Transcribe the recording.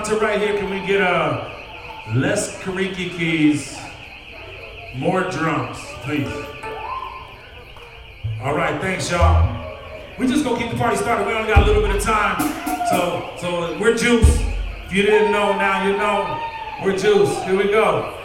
to right here, can we get less Kariki keys, more drums, please? All right, thanks, y'all. We just gonna keep the party started. We only got a little bit of time. So we're Juice. If you didn't know, now you know. We're Juice. Here we go.